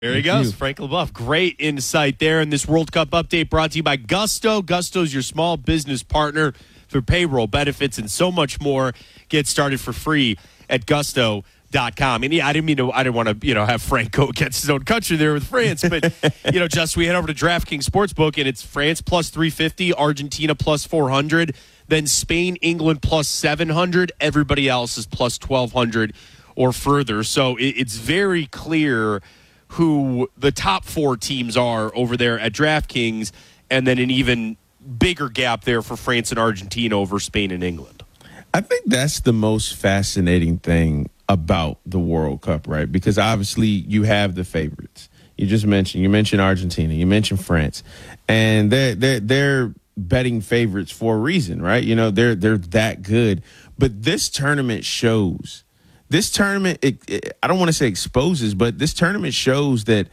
There he goes, Frank LaBeouf. Great insight there in this World Cup update brought to you by Gusto. Gusto's your small business partner for payroll, benefits, and so much more. Get started for free at gusto.com. And I didn't want to, have Frank go against his own country there with France, but just we head over to DraftKings Sportsbook and it's France plus 350, Argentina plus 400, then Spain, England plus 700. Everybody else is plus 1,200 or further. So it's very clear who the top four teams are over there at DraftKings, and then an even bigger gap there for France and Argentina over Spain and England. I think that's the most fascinating thing about the World Cup, right? Because obviously you have the favorites. You mentioned Argentina, you mentioned France, and they're betting favorites for a reason, right? They're that good. But this tournament shows. This tournament, I don't want to say exposes, but this tournament shows that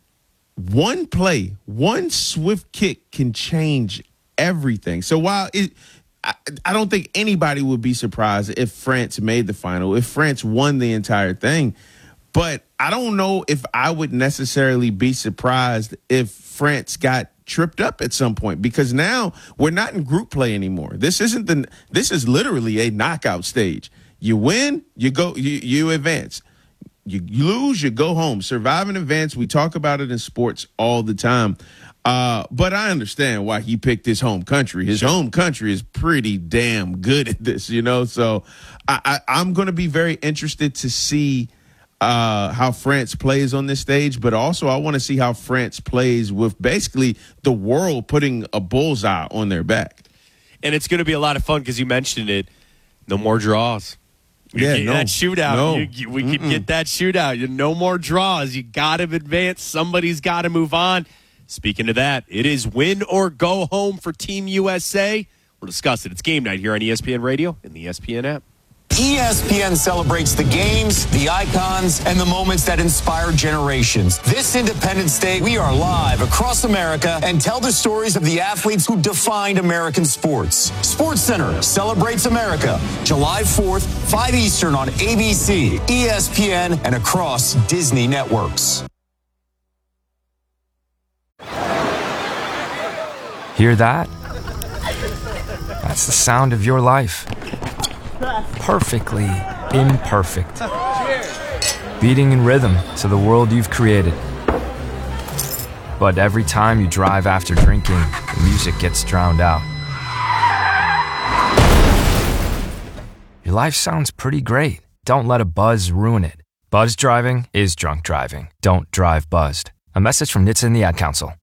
one play, one swift kick can change everything. So while I don't think anybody would be surprised if France made the final, if France won the entire thing. But I don't know if I would necessarily be surprised if France got tripped up at some point, because now we're not in group play anymore. This is literally a knockout stage. You win, you go, you advance. You lose, you go home. Survive and advance. We talk about it in sports all the time. But I understand why he picked his home country. His home country is pretty damn good at this, So I'm going to be very interested to see how France plays on this stage. But also I want to see how France plays with basically the world putting a bullseye on their back. And it's going to be a lot of fun because you mentioned it. No more draws. That shootout. No. We can get that shootout. No more draws. You got to advance. Somebody's got to move on. Speaking of that, it is win or go home for Team USA. We'll discuss it. It's game night here on ESPN Radio and the ESPN app. ESPN celebrates the games, the icons, and the moments that inspire generations. This Independence Day, we are live across America and tell the stories of the athletes who defined American sports. SportsCenter celebrates America, July 4th, 5 Eastern on ABC, ESPN, and across Disney networks. Hear that? That's the sound of your life. Perfectly imperfect. Beating in rhythm to the world you've created. But every time you drive after drinking, the music gets drowned out. Your life sounds pretty great. Don't let a buzz ruin it. Buzz driving is drunk driving. Don't drive buzzed. A message from NHTSA and the Ad Council.